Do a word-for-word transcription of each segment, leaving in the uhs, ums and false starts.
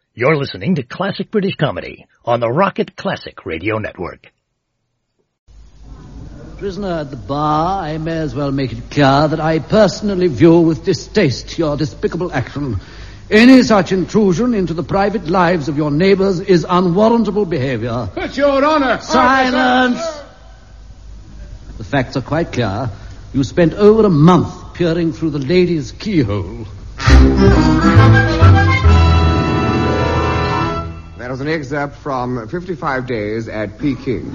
You're listening to Classic British Comedy on the Rocket Classic Radio Network. Prisoner at the bar, I may as well make it clear that I personally view with distaste your despicable action. Any such intrusion into the private lives of your neighbours is unwarrantable behaviour. But, Your Honour... Silence! The facts are quite clear. You spent over a month peering through the lady's keyhole. That was an excerpt from fifty-five Days at Peking.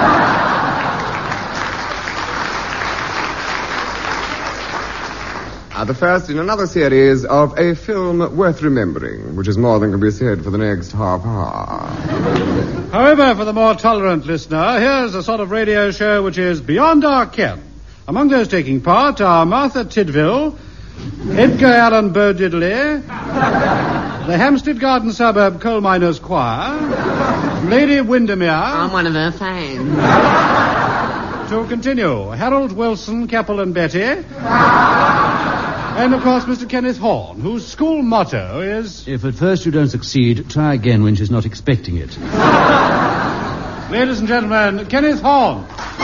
uh, the first in another series of a film worth remembering, which is more than can be said for the next half hour. However, for the more tolerant listener, here's a sort of radio show which is beyond our ken. Among those taking part are Martha Tidville, Edgar Allan Bowdiddley, the Hampstead Garden Suburb Coal Miners Choir, Lady Windermere... I'm one of her fans. To continue, Harold Wilson, Keppel and Betty, and, of course, Mister Kenneth Horne, whose school motto is... If at first you don't succeed, try again when she's not expecting it. Ladies and gentlemen, Kenneth Horne.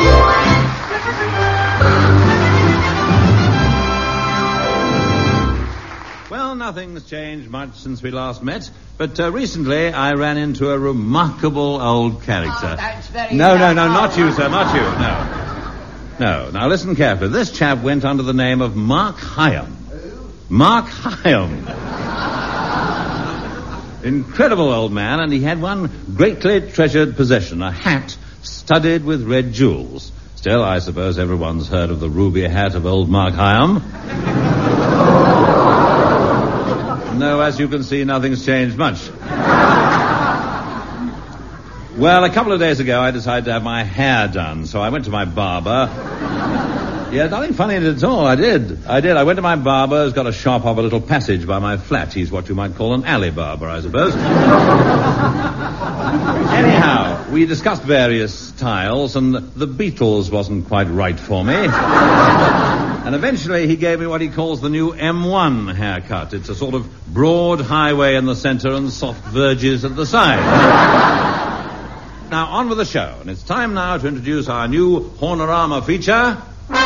Well, nothing's changed much since we last met, but uh, recently I ran into a remarkable old character. Oh, that's very no, no, no, oh, not you, oh, sir, not you, no. No, now listen carefully. This chap went under the name of Mark Hyam. Mark Hyam. Incredible old man, and he had one greatly treasured possession, a hat studded with red jewels. Still, I suppose everyone's heard of the ruby hat of old Mark Hyam. No, as you can see, nothing's changed much. Well, a couple of days ago, I decided to have my hair done, so I went to my barber. Yeah, nothing funny in it at all. I did. I did. I went to my barber, who's got a shop up a little passage by my flat. He's what you might call an alley barber, I suppose. Anyhow, we discussed various styles, and the Beatles wasn't quite right for me. And eventually he gave me what he calls the new M one haircut. It's a sort of broad highway in the centre and soft verges at the side. Now, on with the show. And it's time now to introduce our new Hornorama feature...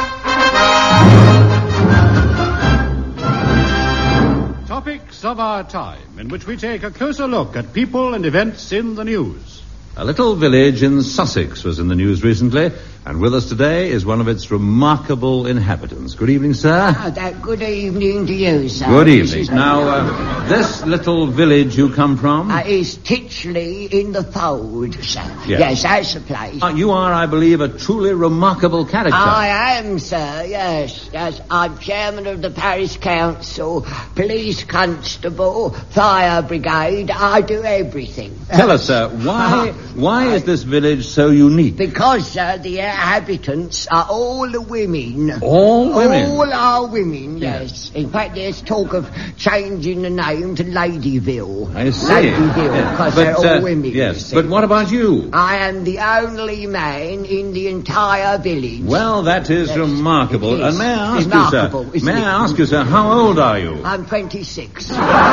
Topics of our time, in which we take a closer look at people and events in the news. A little village in Sussex was in the news recently, and with us today is one of its remarkable inhabitants. Good evening, sir. Oh, that good evening to you, sir. Good evening. Now, uh, this little village you come from? Uh, is Titchley in the Fold, sir. Yes, yes that's the place. Uh, you are, I believe, a truly remarkable character. I am, sir, yes. yes. I'm chairman of the parish council, police constable, fire brigade. I do everything. Tell us, sir, why... Why is this village so unique? Because, sir, the inhabitants are all women. All women? All are women, yes. yes. In fact, there's talk of changing the name to Ladyville. I see. Ladyville, because yeah. they're uh, all women. Yes, but what about you? I am the only man in the entire village. Well, that is yes, remarkable. Is. And may I ask remarkable, you, sir, may it? I ask you, sir, how old are you? I'm twenty-six.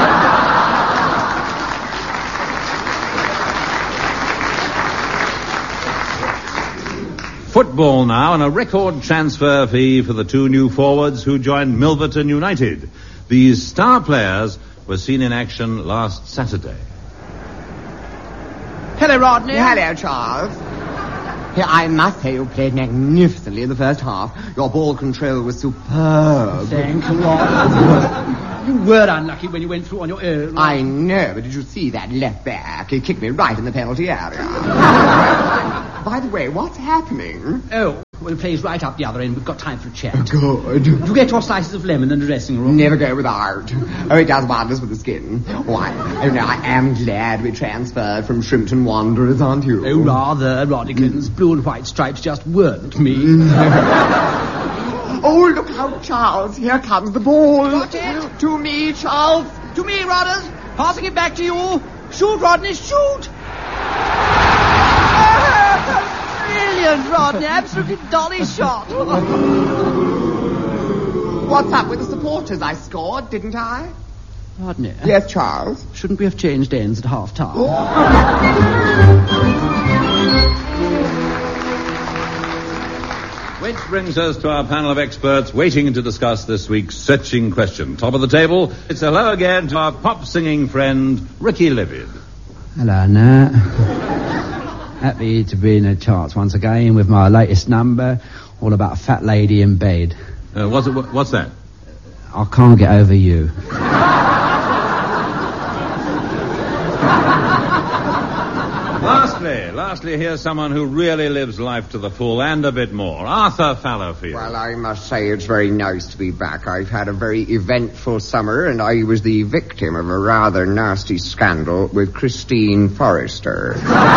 Football now, and a record transfer fee for the two new forwards who joined Milverton United. These star players were seen in action last Saturday. Hello, Rodney. Hello, Charles. Here, I must say you played magnificently in the first half. Your ball control was superb. Thanks a lot. You were unlucky when you went through on your own. I know, but did you see that left back? He kicked me right in the penalty area. By the way, what's happening? Oh, well, the play's right up the other end. We've got time for a chat. Good. You get your slices of lemon in the dressing room. Never go without. Oh, it does wonders for the skin. Why, oh, no, I am glad we transferred from Shrimpton Wanderers, aren't you? Oh, rather, Rodikins. Blue and white stripes just weren't me. Oh, look out, Charles. Here comes the ball. Got it? To me, Charles. To me, Rodders. Passing it back to you. Shoot, Rodney, shoot. Brilliant, Rodney. Absolutely dolly shot. What's up with the supporters? I scored, didn't I? Pardon it. Yes, Charles? Shouldn't we have changed ends at half-time? Which brings us to our panel of experts waiting to discuss this week's searching question. Top of the table, it's hello again to our pop-singing friend, Ricky Livid. Hello, Nat. Happy to be in the charts once again with my latest number, all about a fat lady in bed. Uh, what's, it, what's that? I can't get over you. Lastly, lastly, here's someone who really lives life to the full and a bit more. Arthur Fallowfield. Well, I must say it's very nice to be back. I've had a very eventful summer, and I was the victim of a rather nasty scandal with Christine Forrester.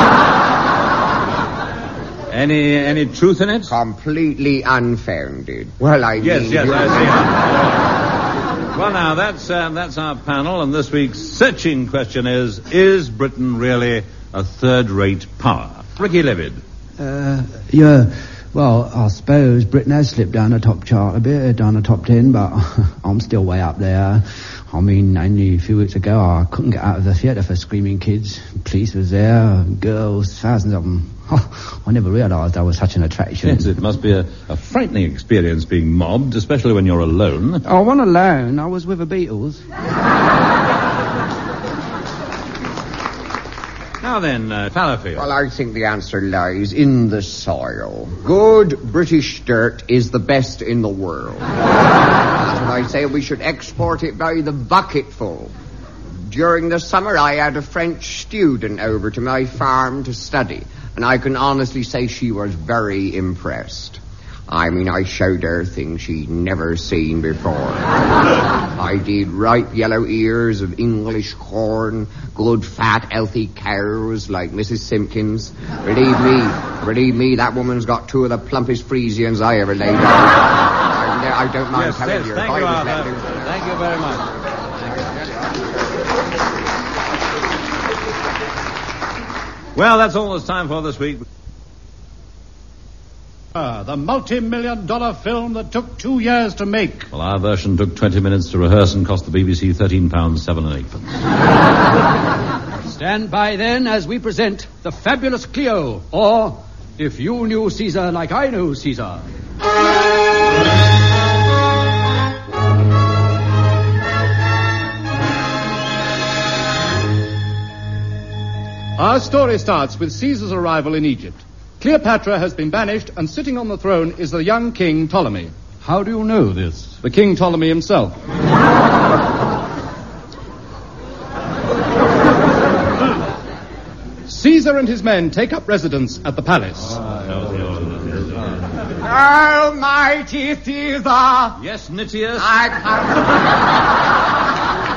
Any any truth in it? Completely unfounded. Well, I Yes, mean... yes, I see. Well, now, that's, uh, that's our panel, and this week's searching question is, is Britain really a third-rate power? Ricky Livid. Uh, yeah, well, I suppose Britain has slipped down the top chart a bit, down the top ten, but I'm still way up there. I mean, only a few weeks ago, I couldn't get out of the theatre for screaming kids. Police was there, girls, thousands of them. Oh, I never realised I was such an attraction. Yes, it must be a, a frightening experience being mobbed, especially when you're alone. I wasn't alone. I was with the Beatles. Now then, uh, Fallowfield. Well, I think the answer lies in the soil. Good British dirt is the best in the world. That's what I say. We should export it by the bucketful. During the summer, I had a French student over to my farm to study, and I can honestly say she was very impressed. I mean, I showed her things she'd never seen before. I did ripe yellow ears of English corn, good fat healthy cows like Missus Simpkins. Believe me, believe me, that woman's got two of the plumpest Friesians I ever laid on. I, I don't mind Yes, telling yes, you. thank if you, I was Arthur. letting- Thank you very much. Well, that's all there's time for this week. Ah, the multi-million dollar film that took two years to make. Well, our version took twenty minutes to rehearse and cost the B B C thirteen pounds seven and eightpence. Stand by then as we present The Fabulous Cleo, or If You Knew Caesar Like I Knew Caesar. Our story starts with Caesar's arrival in Egypt. Cleopatra has been banished, and sitting on the throne is the young King Ptolemy. How do you know this? The King Ptolemy himself. Caesar and his men take up residence at the palace. Almighty Caesar! Yes, Nitius? I can't...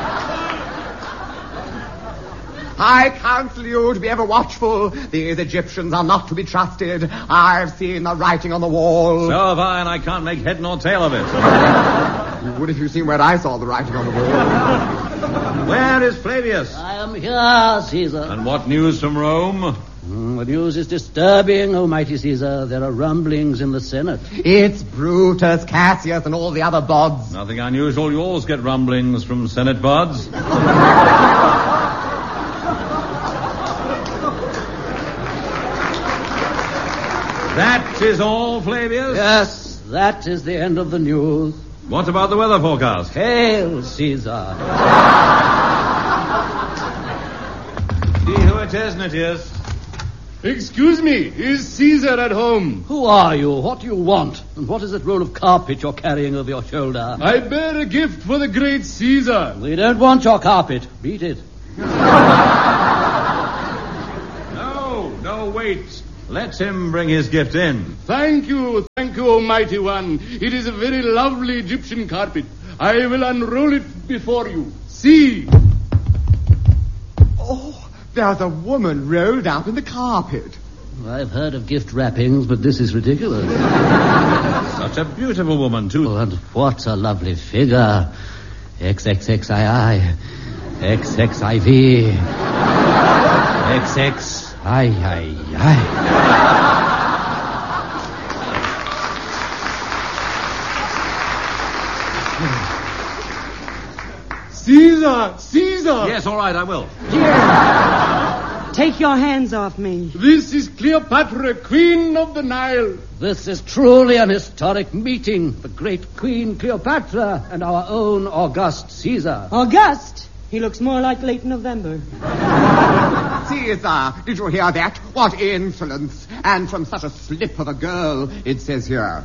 I counsel you to be ever watchful. These Egyptians are not to be trusted. I've seen the writing on the wall. So have I, and I can't make head nor tail of it. You would if you seen where I saw the writing on the wall. Where is Flavius? I am here, Caesar. And what news from Rome? Mm, the news is disturbing, O mighty Caesar. There are rumblings in the Senate. It's Brutus, Cassius, and all the other bods. Nothing unusual. You always get rumblings from Senate buds. That is all, Flavius? Yes, that is the end of the news. What about the weather forecast? Hail, Caesar. See who it is, Nitius. Excuse me, is Caesar at home? Who are you? What do you want? And what is that roll of carpet you're carrying over your shoulder? I bear a gift for the great Caesar. We don't want your carpet. Beat it. No, no, wait. Let him bring his gift in. Thank you, thank you, Almighty One. It is a very lovely Egyptian carpet. I will unroll it before you. See. Oh, there's a woman rolled up in the carpet. I've heard of gift wrappings, but this is ridiculous. Such a beautiful woman, too. Oh, and what a lovely figure. X X X I I. X X I V. X X I I I. Caesar! Caesar! Yes, all right, I will. Take your hands off me. This is Cleopatra, Queen of the Nile. This is truly an historic meeting. The great Queen Cleopatra and our own August Caesar. August? He looks more like late November. Caesar, did you hear that? What insolence. And from such a slip of a girl, it says here.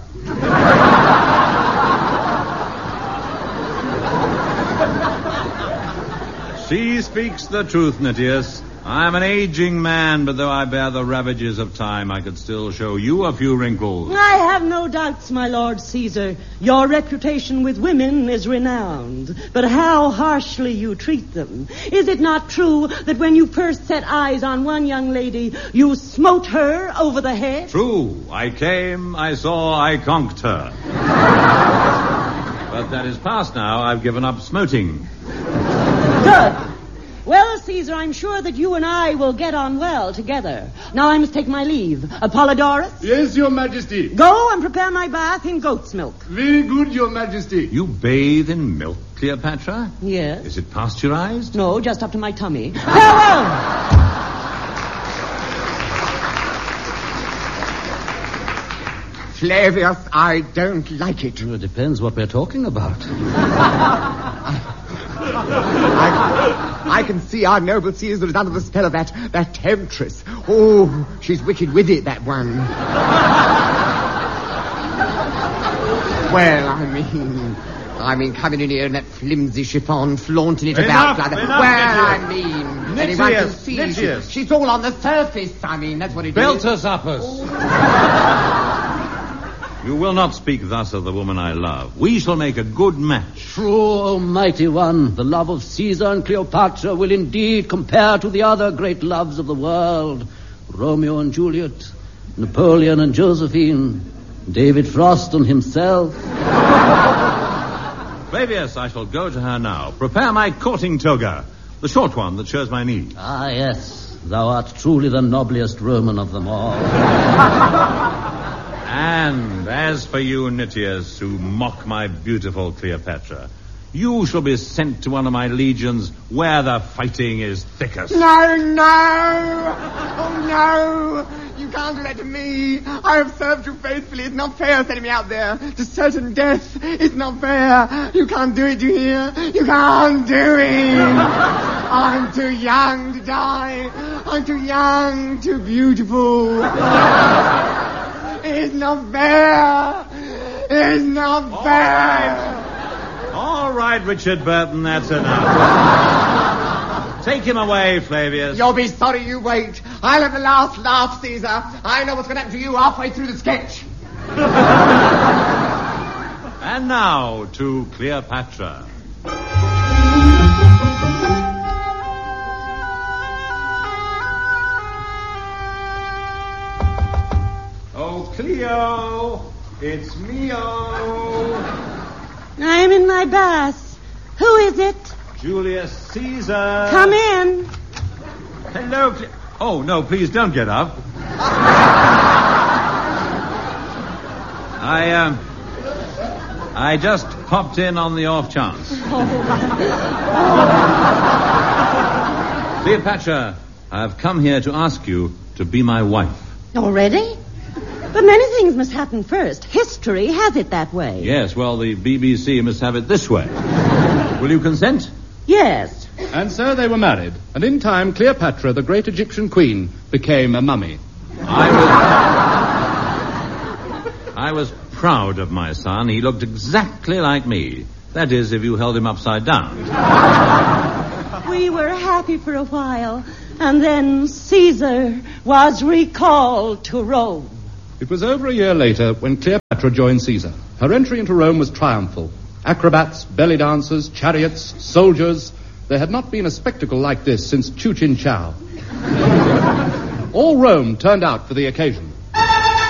She speaks the truth, Nitius. I'm an aging man, but though I bear the ravages of time, I could still show you a few wrinkles. I have no doubts, my Lord Caesar. Your reputation with women is renowned. But how harshly you treat them. Is it not true that when you first set eyes on one young lady, you smote her over the head? True. I came, I saw, I conked her. But that is past now. I've given up smoting. Good. Well, Caesar, I'm sure that you and I will get on well together. Now I must take my leave. Apollodorus? Yes, Your Majesty. Go and prepare my bath in goat's milk. Very good, Your Majesty. You bathe in milk, Cleopatra? Yes. Is it pasteurized? No, just up to my tummy. Farewell! Flavius, I don't like it. Well, it depends what we're talking about. I, I can see our noble Caesar is under the spell of that, that temptress. Oh, she's wicked with it, that one. Well, I mean... I mean, coming in here in that flimsy chiffon, flaunting it Enough, about like that. enough, Well, Nitius. I mean... Nitius, anyone can see. She, Nitius. she's all on the surface, I mean, that's what it Belt is. us uppers. You will not speak thus of the woman I love. We shall make a good match. True, O mighty one, the love of Caesar and Cleopatra will indeed compare to the other great loves of the world. Romeo and Juliet, Napoleon and Josephine, David Frost and himself. Flavius, I shall go to her now. Prepare my courting toga, the short one that shows my knees. Ah, yes, thou art truly the noblest Roman of them all. And as for you, Nitius, who mock my beautiful Cleopatra, you shall be sent to one of my legions where the fighting is thickest. No, no! Oh, no! You can't do that to me. I have served you faithfully. It's not fair sending me out there to certain death. It's not fair. You can't do it, do you hear? You can't do it. I'm too young to die. I'm too young, too beautiful. It's not fair. It's not All fair. right. All right, Richard Burton, that's enough. Take him away, Flavius. You'll be sorry you wait. I'll have the last laugh, Caesar. I know what's going to happen to you halfway through the sketch. And now to Cleopatra. Oh, Cleo, it's me-o. I am in my bath. Who is it? Julius Caesar. Come in. Hello, Cle- Oh, no, please don't get up. I, um... I just popped in on the off chance. Cleopatra, I've come here to ask you to be my wife. Already? But many things must happen first. History has it that way. Yes, well, the B B C must have it this way. Will you consent? Yes. And so they were married, and in time Cleopatra, the great Egyptian queen, became a mummy. I was... I was proud of my son. He looked exactly like me. That is, if you held him upside down. We were happy for a while, and then Caesar was recalled to Rome. It was over a year later when Cleopatra joined Caesar. Her entry into Rome was triumphal. Acrobats, belly dancers, chariots, soldiers. There had not been a spectacle like this since Chu Chin Chow. All Rome turned out for the occasion.